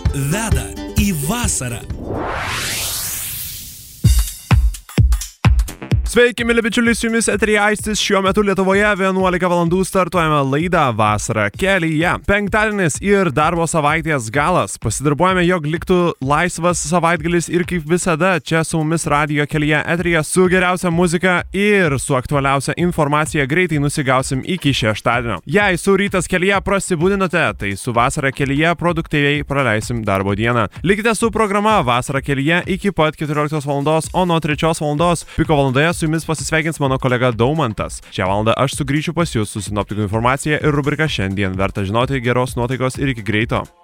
veda į vasarą. Sveiki, mėly bičiuliai, su jumis eteryje Aistis. Šiuo metu Lietuvoje 11 valandų startuojame laidą Vasara kelyje. Penktadienis ir darbo savaitės galas. Pasidarbuojame, jog liktų laisvas savaitgalis ir kaip visada čia su mumis radijo kelyje eteryje su geriausia muzika ir su aktualiausia informacija greitai nusigausim iki šeštadienio. Jei su rytas kelyje prasibūdinote, tai su Vasara kelyje produktyviai praleisim darbo dieną. Likite su programa Vasara kelyje iki pat 14 valandos, o nuo 3 valandos piko valandoje su jumis pasisveikins mano kolega Daumantas. Šią valandą aš sugrįšiu pas jūs su sinoptikų informacija ir rubrika Šiandien verta žinoti. Geros nuotaikos ir iki greito.